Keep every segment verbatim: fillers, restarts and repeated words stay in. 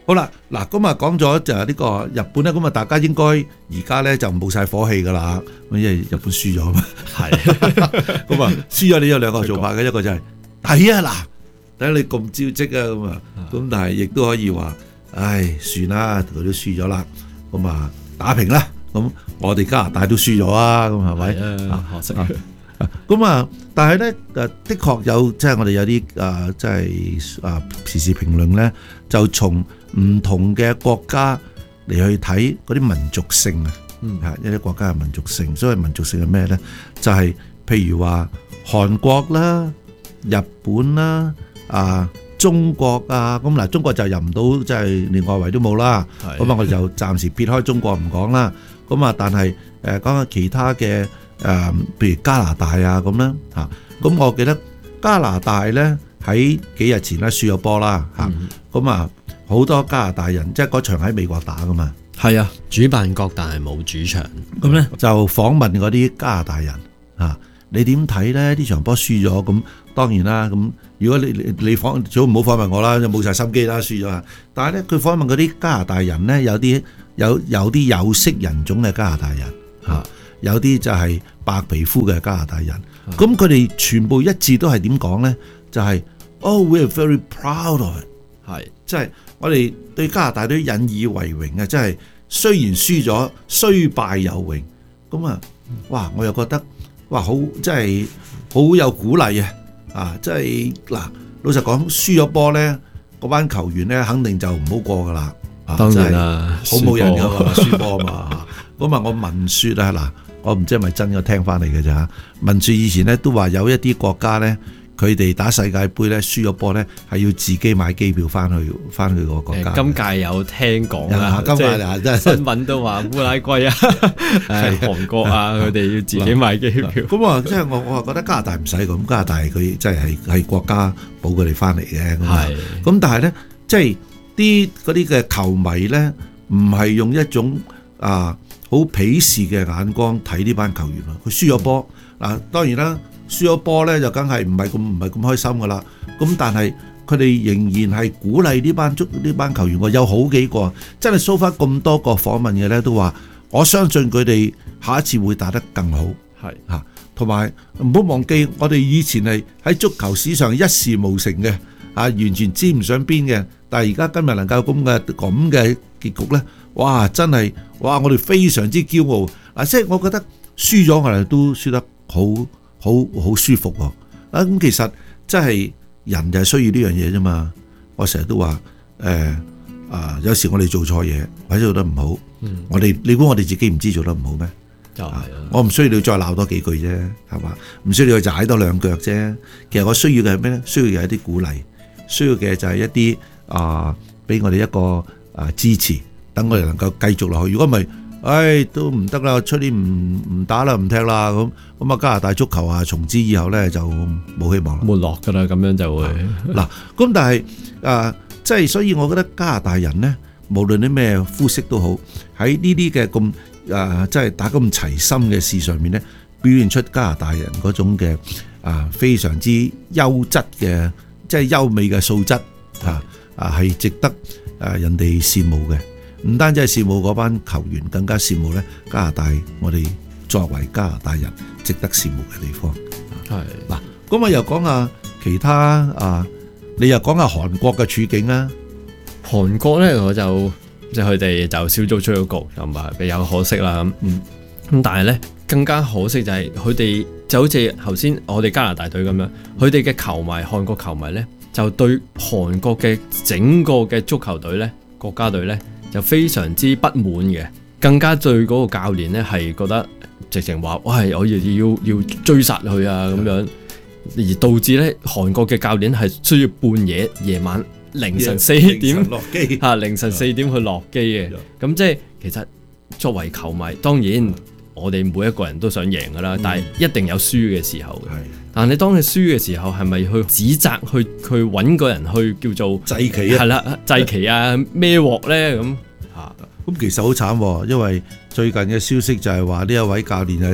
好啦，嗱咁啊講咗就係呢個日本咧，咁啊大家應該而家咧就冇晒火氣噶啦，因為日本輸咗嘛。 係咁啊輸咗你有兩個做法嘅，一個就係睇啊嗱，睇你咁招積啊咁啊，咁但係亦都可以話，唉算啦，佢都輸咗啦，咁啊打平啦。咁我哋加拿大都輸咗啊，咁係咪？ 啊，可惜。 咁啊，但係咧，誒，的確有即係我哋有啲誒，即係啊時事評論咧，就從唔同嘅國家嚟去睇嗰啲民族性啊，嚇一啲國家嘅民族性。所謂民族性係咩咧？就係譬如話韓國啦、日本啦、啊中國啊，咁嗱，中國就入唔到，即係連外圍都冇啦。咁啊，我哋就暫時撇開中國唔講啦。咁啊，但係誒講下其他嘅。誒、呃，譬如加拿大啊咁啦嚇，咁我記得加拿大咧喺幾日前咧輸咗波啦嚇，咁啊好多加拿大人，即係嗰場喺美國打噶嘛， 係啊，主辦國但係冇主場， 咁咧就訪問嗰啲加拿大人嚇、啊，你點睇咧？呢場波輸咗，咁當然啦，咁如果你你你訪最好唔好訪問我啦，冇晒心機啦，輸咗啊！但係咧，佢訪問嗰啲加拿大人咧，有啲有有啲有色人種嘅加拿大人嚇。啊有啲就係白皮膚嘅加拿大人，咁佢哋全部一致都係點講咧？就係、是、Oh, we are very proud of it， 係即係我哋對加拿大都引以為榮啊！即係雖然輸咗，雖敗猶榮。咁啊，哇！我又覺得哇，好即係好有鼓勵啊！啊，即係嗱，老實講，輸咗波咧，嗰班球員咧肯定就唔好過噶啦。 當然啦， 好冇人噶嘛，輸波嘛。咁啊，我聞説啊嗱。我唔知係咪真嘅，聽翻嚟嘅咋。聞説以前咧都話有一啲國家咧，佢哋打世界盃咧輸咗波咧，係要自己買機票翻去翻去個國家。 今屆有聽講啦， 今屆啊真係新聞都話烏拉圭啊、誒韓國啊，佢哋要自己買機票。 咁啊，即係我我覺得加拿大唔使咁，加拿大佢即係係係國家保佢哋翻嚟嘅。係。咁但係咧，即係啲嗰啲嘅球迷咧，唔係用一種啊。好鄙視嘅眼光睇呢班球員啊！佢輸咗波嗱，當然啦，輸咗波咧就梗係唔係咁唔係咁開心噶啦。咁但係佢哋仍然係鼓勵呢班足呢班球員喎，有好幾個真係 so far咁多個訪問嘅咧，都話我相信佢哋下一次會打得更好。係嚇，同埋唔好忘記我哋以前係喺足球史上一事無成嘅啊，完全知唔上邊嘅。但係而家今日能夠咁嘅咁嘅結局咧。哇！真係哇！我哋非常之驕傲嗱，即係我覺得輸咗我哋都輸得好好好舒服喎。啊咁其實真係人就係需要呢樣嘢啫嘛。我成日都話誒啊，有時我哋做錯嘢或者做得唔好，嗯、我哋你估我哋自己唔知做得唔好咩？就係、啊、我唔需要你再鬧多幾句啫，係嘛？唔需要你去踩多兩腳啫。其實我需要嘅係咩咧？需要嘅係一啲鼓勵，需要嘅就係一啲啊，俾我哋一個啊支持。等我哋能夠繼續落去，如果唔係，唉，都唔得啦，出年唔唔打啦，唔踢啦，咁咁啊，加拿大足球啊，從此以後咧就冇希望啦， 沒落噶啦，咁樣就會嗱，咁但係啊，即係所以，我覺得加拿大人咧，無論啲咩膚色都好，喺呢啲嘅咁啊，即係打咁齊心嘅事上面咧，表現出加拿大人嗰種嘅啊非常之優質嘅，即係優美嘅素質啊啊，係值得誒人哋羨慕嘅。唔單止係羨慕嗰班球員，更加羨慕咧加拿大，我哋作為加拿大人值得羨慕嘅地方。係嗱，咁我又講下其他啊，你又講下韓國嘅處境啊。 韓國咧，我就即係佢哋就小組出咗局，同埋比較可惜啦。咁嗯，咁但係咧更加可惜就係佢哋就好似頭先我哋加拿大隊咁樣，佢哋嘅球迷韓國球迷咧就對韓國嘅整個嘅足球隊咧國家隊咧。就非常之不滿嘅，更加對嗰個教練咧係覺得直情話，喂，我要要要追殺佢啊咁樣，而導致咧韓國嘅教練係需要半夜夜晚凌晨四點落機嚇，凌晨四點去落機嘅。咁即係其實作為球迷，當然我哋每一個人都想贏噶啦，嗯、但係一定有輸嘅時候嘅。但係你當你輸嘅時候，係咪去指責去去揾個人去叫做祭旗啊？ 係啦，祭旗啊，孭鑊咧咁嚇。 咁其實好慘，因為最近嘅消息就係話呢一位教練係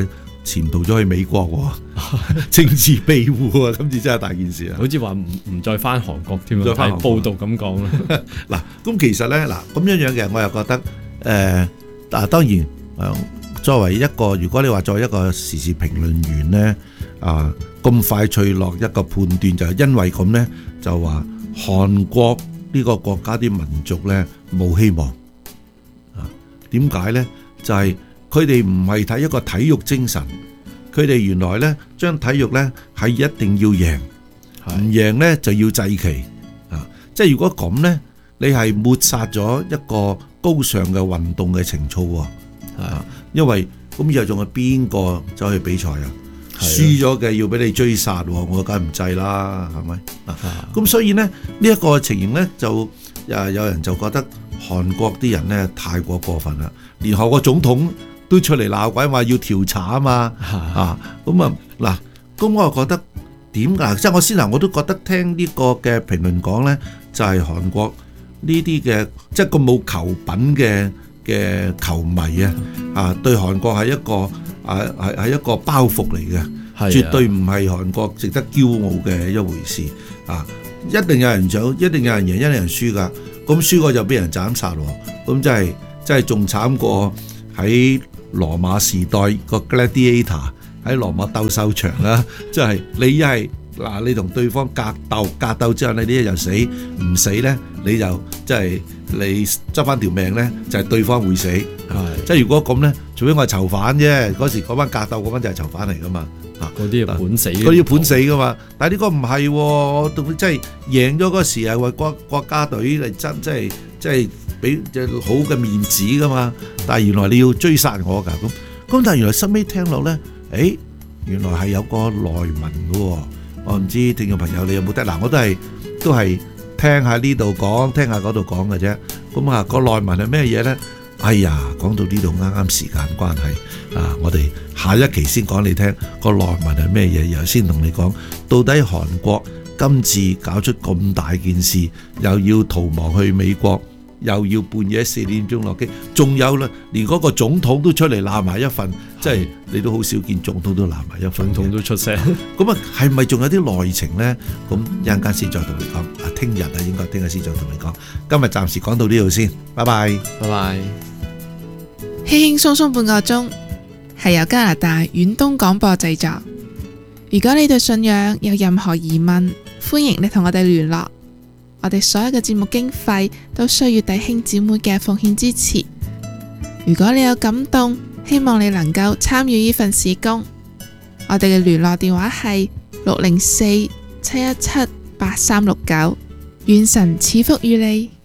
潛逃咗去美國喎，政治庇護啊！今次真係大件事啊！ 好似話唔唔再翻韓國添啊，睇報道咁講啦。 嗱，咁其實咧，嗱咁樣樣嘅，我又覺得誒，嗱、呃、當然誒、呃，作為一個如果你話作為一個時事評論員咧，啊咁快脆落一個判斷，就係因為咁咧，就話韓國呢個國家啲民族咧冇希望啊？點解咧？就係、是。佢哋唔係睇一個體育精神，佢哋原來咧將體育咧係一定要贏，唔贏咧就要祭旗啊！即係如果咁咧，你係抹殺咗一個高尚嘅運動嘅情操喎，啊！因為咁以後仲係邊個走去比賽啊？輸咗嘅要俾你追殺，我梗係唔制啦，係咪？啊！咁所以咧呢一個情形咧就誒有人就覺得韓國啲人咧太過過分啦，連韓國總統都出嚟鬧鬼，話要調查啊嘛，啊咁啊嗱，咁我又覺得點㗎？即係我先頭我都覺得聽呢個嘅評論講咧，就係韓國呢啲嘅即係咁冇球品嘅嘅球迷啊，啊對韓國係一個啊係係一個包袱嚟嘅，絕對唔係韓國值得驕傲嘅一回事啊！一定有人獎，一定有人贏，一定有人輸㗎。咁輸過就俾人斬殺喎，咁真係真係仲慘過喺羅馬時代個 gladiator 喺羅馬鬥獸場啦，即係你一係嗱，你同對方格鬥，格鬥之後你呢一日死唔死咧，你就即係你執翻條命咧，就係對方會死。係，即係如果咁咧，除非我係囚犯啫，嗰時嗰班格鬥嗰班就係囚犯嚟噶嘛。啊，嗰啲要判死，嗰啲要判死噶嘛。但係呢個唔係喎，即係贏咗嗰時係為國國家隊嚟爭，即係即係俾隻好嘅面子噶嘛。但係原來你要追殺我㗎咁，咁但係原來收尾聽落咧，誒原來係有個內文嘅喎。我唔知聽眾朋友你有冇得嗱？我都係都係聽下呢度講，聽下嗰度講嘅啫。咁啊個內文係咩嘢咧？哎呀，講到呢度啱啱時間關係啊，我哋下一期先講你聽個內文係咩嘢，然後先同你講到底韓國今次搞出咁大件事，又要逃亡去美國，又要半夜四點鐘落機，仲有啦，連嗰個總統都出嚟鬧埋一份，即係你都好少見總統都鬧埋一份， 總統都出聲。 咁啊，係咪仲有啲內情呢？咁一陣間先再同你講。啊，聽日啊，應該聽日先再同你講。今日暫時講到呢度先，拜拜， 拜拜。 輕輕鬆鬆半個鐘，係由加拿大遠東廣播製作。如果你對信仰有任何疑問，歡迎你同我哋聯絡。我哋所有嘅節目經費都需要弟兄姊妹嘅奉獻支持。如果你有感動，希望你能夠參與呢份事工。我哋嘅聯絡電話係六零四七一七八三六九。願神賜福於你。